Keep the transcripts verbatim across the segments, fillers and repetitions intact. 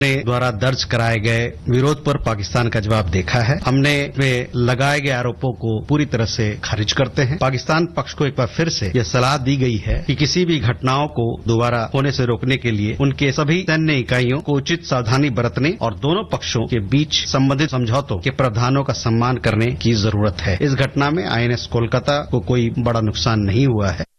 द्वारा दर्ज कराए गए विरोध पर पाकिस्तान का जवाब देखा है। हमने वे लगाए गए आरोपों को पूरी तरह से खारिज करते हैं। पाकिस्तान पक्ष को एक बार फिर से यह सलाह दी गई है कि किसी भी घटनाओं को दोबारा होने से रोकने के लिए उनके सभी सैन्य इकाइयों को उचित सावधानी बरतने और दोनों पक्षों के बीच संबंधित समझौतों के प्रावधानों का सम्मान करने की जरूरत है। इस घटना में आईएनएस कोलकाता को कोई बड़ा नुकसान नहीं हुआ है।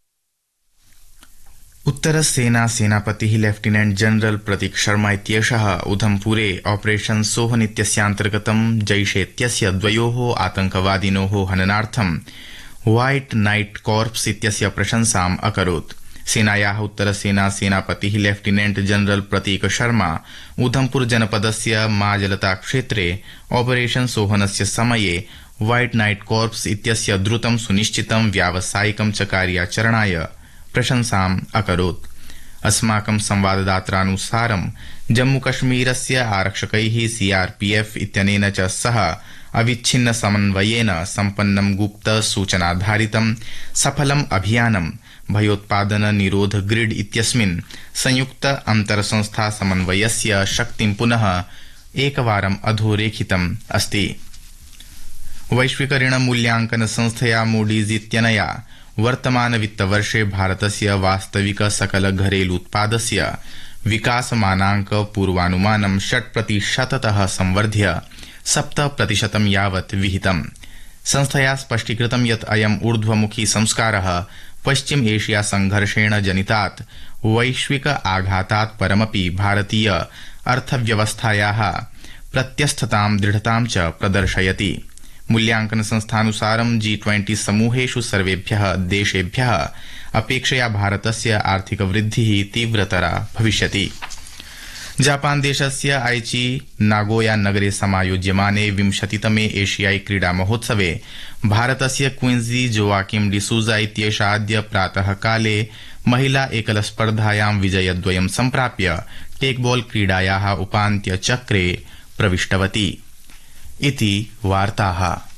उत्तरसेना सेनापतिः लेफ्टिनेंट जनरल प्रतीक शर्मा इत्येषः उधमपुरे ऑपरेशन सोहन इत्यस्यान्तर्गतं जैशेत्यस्य द्वयोः आतंकवादिनोः हननार्थं व्हाइट नाइट कॉर्प्स इत्यस्य प्रशंसाम् अकरोत्। सेनायाः उत्तरसेना सेनापतिः लेफ्टिनेंट जनरल प्रतीक शर्मा उधमपुर जनपदस्य माजलता क्षेत्रे ऑपरेशन सोहनस्य समये व्हाइट नाइट कॉर्प्स इत्यस्य द्रुतं सुनिश्चितं व्यावसायिकं च कार्याचरणाय प्रशंसाम् अकरोत्। अस्माकं संवाददात्रानुसारं जम्मूकश्मीरस्य आरक्षकैः सीआरपीएफ इत्यनेन च सह अविच्छिन्न समन्वयेन सम्पन्नं गुप्त सूचनाधारितं सफलम् अभियानं भयोत्पादन निरोध ग्रिड इत्यस्मिन् संयुक्त अंतरसंस्था समन्वयस्य शक्तिं पुनः एकवारम् अधोरेखितम् अस्ति। वैश्विक ऋण मूल्यांकन संस्थया मूडीज इत्यनया वर्तमान वित्तवर्षे भारतस्य वास्तविक सकल घरेलू उत्पादस्य विकासमानांक पूर्वानुमानं षट् प्रतिशततः संवर्ध्य सप्त प्रतिशतं यावत् विहितम्। संस्थया स्पष्टीकृतं यत् अयम् ऊर्ध्वमुखी संस्कारः पश्चिम एशिया संघर्षेण जनितात् वैश्विक आघातात् परमपि भारतीय अर्थव्यवस्थायाः प्रत्यस्थतां दृढतां च प्रदर्शयति। मूल्यांकन संस्थानुसारं जी ट्वेंटी समूहेषु सर्वेभ्यः देशेभ्यः अपेक्षया भारतस्य आर्थिक वृद्धिः तीव्रतरा भविष्यति। जापान देशस्य आइची नागोया नगरे समायोज्यमाने विंशतितमे एशियाई क्रीडा महोत्सवे भारतस्य क्विंजी जोआकिम डिसूजा इत्येषा अद्य प्रातः काले महिला एकल स्पर्धायां विजयद्वयं सम्प्राप्य टेकबॉल क्रीडायाः उपान्त्यचक्रे प्रविष्टवती। इति वार्ताः।